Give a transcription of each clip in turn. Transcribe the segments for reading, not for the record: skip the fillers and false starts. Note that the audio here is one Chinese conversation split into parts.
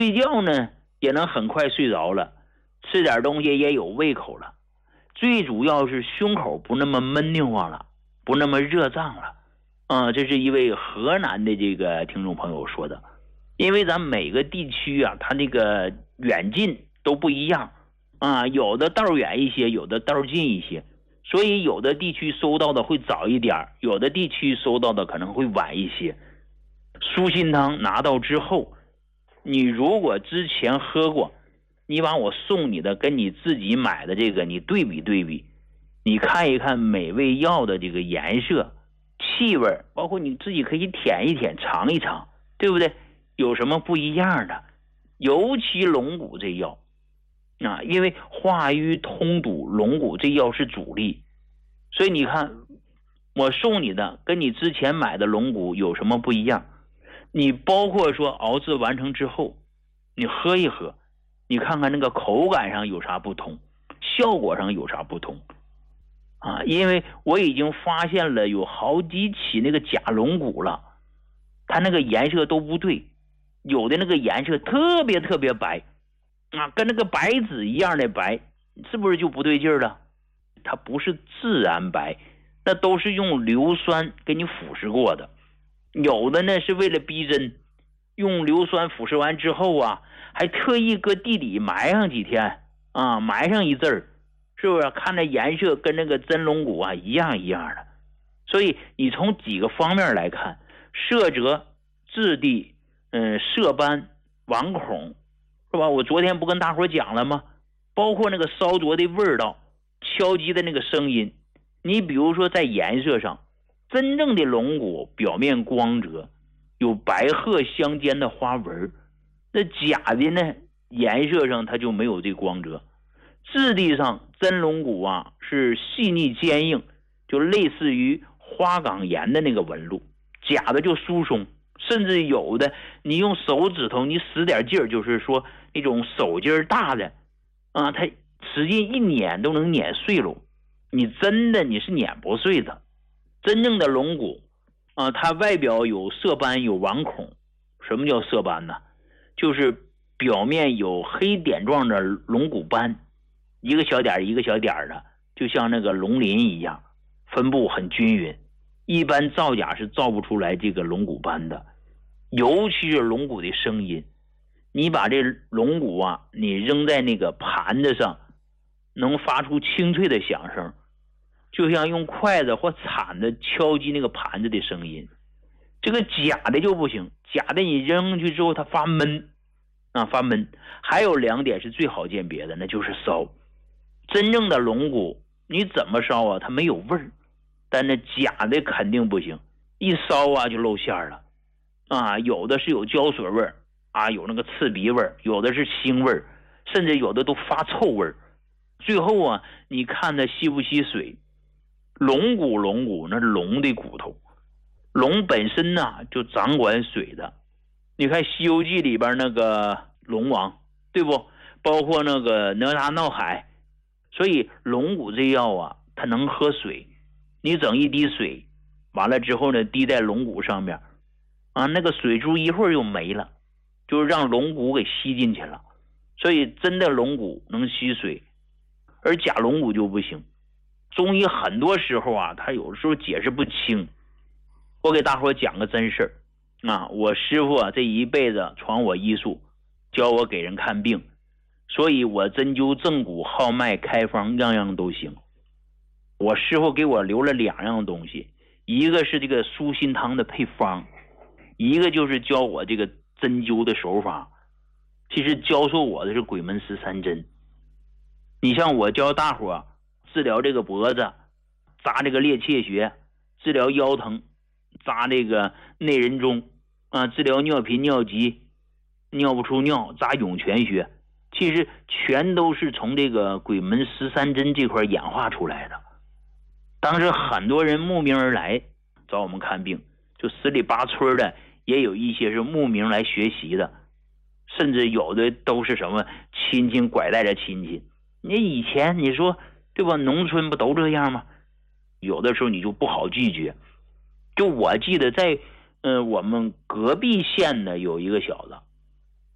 睡觉呢也能很快睡着了，吃点东西也有胃口了，最主要是胸口不那么闷得慌了，不那么热胀了。这是一位河南的这个听众朋友说的。因为咱每个地区啊，它那个远近都不一样有的道远一些，有的道近一些，所以有的地区收到的会早一点，有的地区收到的可能会晚一些。舒心汤拿到之后，你如果之前喝过，你把我送你的跟你自己买的这个你对比对比，你看一看每味药的这个颜色、气味，包括你自己可以舔一舔、尝一尝，对不对？有什么不一样的？尤其龙骨这药因为化瘀通堵，龙骨这药是主力，所以你看我送你的跟你之前买的龙骨有什么不一样？你包括说熬制完成之后你喝一喝，你看看那个口感上有啥不同，效果上有啥不同因为我已经发现了有好几起那个假龙骨了，它那个颜色都不对，有的那个颜色特别特别白跟那个白纸一样的白，是不是就不对劲了？它不是自然白，那都是用硫酸给你腐蚀过的。有的呢是为了逼真，用硫酸腐蚀完之后还特意搁地里埋上几天埋上一阵儿，是不是看着颜色跟那个真龙骨一样一样的？所以你从几个方面来看，色泽、质地、色斑、网孔，是吧？我昨天不跟大伙讲了吗？包括那个烧灼的味道、敲击的那个声音。你比如说在颜色上，真正的龙骨表面光泽，有白褐相间的花纹，那假的呢颜色上它就没有这光泽。质地上真龙骨是细腻坚硬，就类似于花岗岩的那个纹路，假的就疏松，甚至有的你用手指头你使点劲儿，就是说那种手劲大的它使劲一碾都能碾碎了，你真的你是碾不碎的。真正的龙骨它外表有色斑有网孔。什么叫色斑呢？就是表面有黑点状的龙骨斑，一个小点一个小点的，就像那个龙鳞一样，分布很均匀，一般造假是造不出来这个龙骨斑的。尤其是龙骨的声音，你把这龙骨你扔在那个盘子上，能发出清脆的响声，就像用筷子或铲子敲击那个盘子的声音。这个假的就不行，假的你扔上去之后它发闷发闷。还有2点是最好鉴别的，那就是烧。真正的龙骨你怎么烧它没有味儿，但那假的肯定不行，一烧就露馅了有的是有胶水味儿有那个刺鼻味儿，有的是腥味儿，甚至有的都发臭味儿。最后你看它吸不吸水。龙骨那是龙的骨头，龙本身就掌管水的。你看西游记里边那个龙王，对不？包括那个哪吒闹海。所以龙骨这药它能喝水，你整一滴水完了之后呢，滴在龙骨上面那个水珠一会儿就没了，就是让龙骨给吸进去了。所以真的龙骨能吸水，而假龙骨就不行。中医很多时候他有时候解释不清。我给大伙讲个真事儿我师傅这一辈子传我医术，教我给人看病，所以我针灸正骨号脉开方样样都行。我师傅给我留了2样东西，一个是这个舒心汤的配方，一个就是教我这个针灸的手法。其实教授我的是鬼门13针。你像我教大伙治疗这个脖子，扎这个裂切穴，治疗腰疼，扎这个内人中治疗尿频尿急，尿不出尿，扎涌泉穴，其实全都是从这个鬼门13针这块演化出来的。当时很多人慕名而来找我们看病，就十里八村的也有一些是慕名来学习的，甚至有的都是什么亲戚拐带着亲戚。你以前你说对吧，农村不都这样吗？有的时候你就不好拒绝。就我记得在我们隔壁县的有一个小子，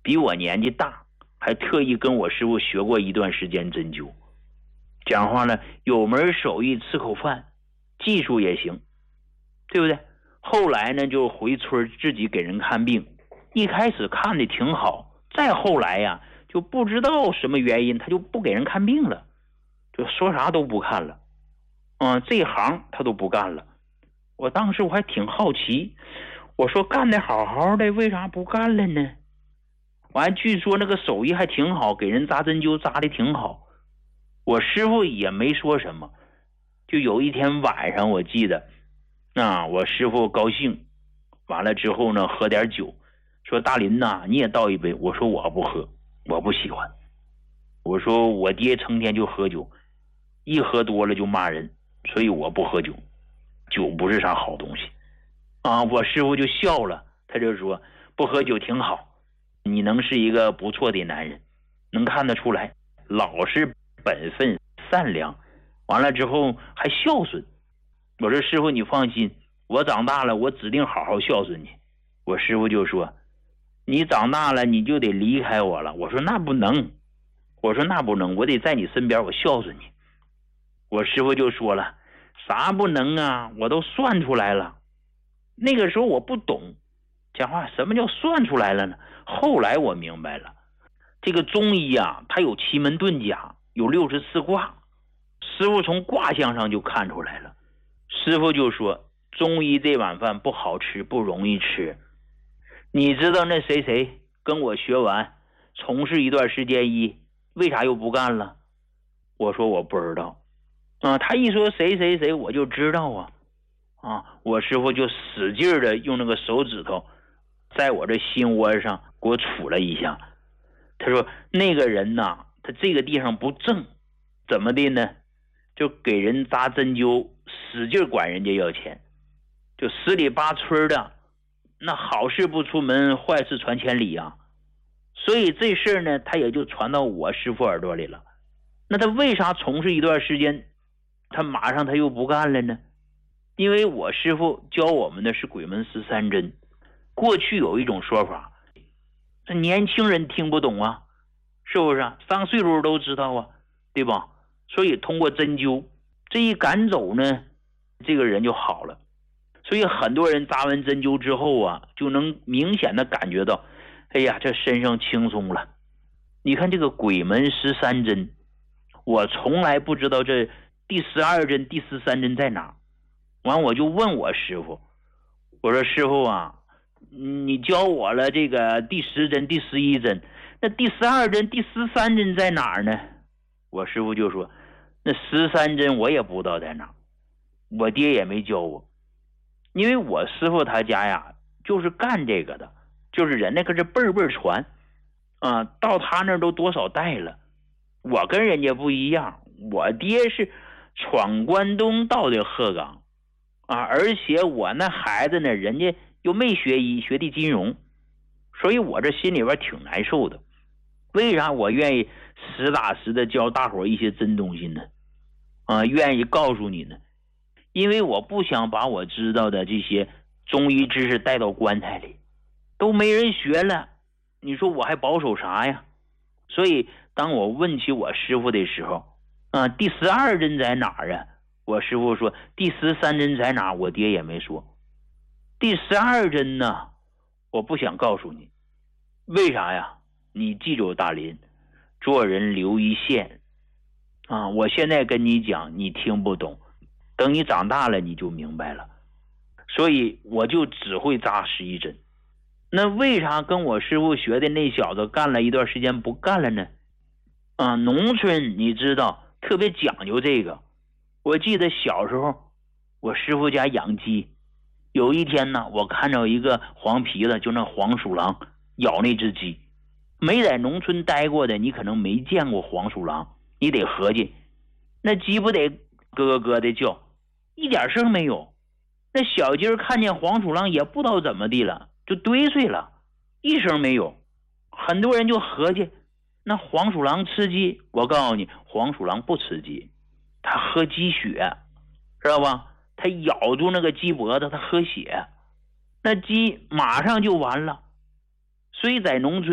比我年纪大，还特意跟我师傅学过一段时间针灸。讲话呢，有门手艺，吃口饭，技术也行，对不对？后来呢，就回村自己给人看病，一开始看的挺好，再后来呀，就不知道什么原因，他就不给人看病了，就说啥都不看了。这行他都不干了。我当时我还挺好奇，我说干的好好的，为啥不干了呢？完，据说那个手艺还挺好，给人扎针灸扎的挺好。我师傅也没说什么。就有一天晚上，我记得我师傅高兴，完了之后呢，喝点酒，说大林呐，你也倒一杯。我说我不喝，我不喜欢。我说我爹成天就喝酒，一喝多了就骂人，所以我不喝酒，酒不是啥好东西我师傅就笑了，他就说不喝酒挺好，你能是一个不错的男人，能看得出来老实本分善良，完了之后还孝顺。我说师傅你放心，我长大了我指定好好孝顺你。我师傅就说你长大了你就得离开我了。我说那不能，我得在你身边，我孝顺你。我师傅就说了，啥不能啊，我都算出来了。那个时候我不懂讲话，什么叫算出来了呢？后来我明白了，这个中医它有奇门遁甲，有64卦，师傅从卦象上就看出来了。师傅就说中医这碗饭不好吃，不容易吃。你知道那谁谁跟我学完从事一段时间医，为啥又不干了？我说我不知道他一说谁谁谁我就知道我师傅就使劲的用那个手指头在我这心窝上给我杵了一下。他说那个人他这个地方不正，怎么的呢？就给人扎针灸使劲管人家要钱，就十里八村的，那好事不出门，坏事传千里所以这事呢，他也就传到我师傅耳朵里了。那他为啥从事一段时间，他马上他又不干了呢？因为我师傅教我们的是鬼门13针。过去有一种说法，年轻人听不懂是不是上岁数都知道对吧？所以通过针灸这一赶走呢，这个人就好了。所以很多人扎完针灸之后就能明显的感觉到，哎呀，这身上轻松了。你看这个鬼门13针，我从来不知道这第12针第13针在哪。完我就问我师傅，我说师傅你教我了这个第10针第11针，那第12针第13针在哪儿呢？我师傅就说那13针我也不知道在哪，我爹也没教我。因为我师傅他家就是干这个的，就是人那个是辈辈传到他那儿都多少代了。我跟人家不一样，我爹是闯关东到的鹤岗而且我那孩子呢，人家又没学医，学的金融，所以我这心里边挺难受的。为啥我愿意实打实的教大伙一些真东西呢？愿意告诉你呢？因为我不想把我知道的这些中医知识带到棺材里，都没人学了，你说我还保守啥呀？所以当我问起我师傅的时候第12针在哪儿我师傅说第13针在哪儿，我爹也没说。第12针呢，我不想告诉你，为啥呀？你记住大林，做人留一线我现在跟你讲你听不懂，等你长大了你就明白了。所以我就只会扎11针。那为啥跟我师傅学的那小子干了一段时间不干了呢？农村你知道特别讲究这个。我记得小时候我师傅家养鸡，有一天呢，我看着一个黄皮子，就那黄鼠狼咬那只鸡。没在农村待过的，你可能没见过黄鼠狼，你得合计那鸡不得咯咯的叫，一点声没有。那小鸡看见黄鼠狼也不知道怎么地了，就堆碎了，一声没有。很多人就合计那黄鼠狼吃鸡，我告诉你，黄鼠狼不吃鸡，它喝鸡血，知道吧？它咬住那个鸡脖子，它喝血，那鸡马上就完了。所以在农村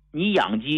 你养鸡